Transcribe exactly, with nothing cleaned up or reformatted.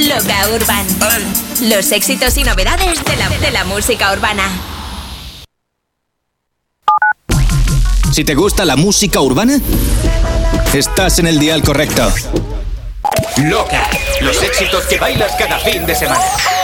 Loca Urban. Los éxitos y novedades de la, de la música urbana. Si te gusta la música urbana, estás en el dial correcto. Loca, los éxitos que bailas cada fin de semana.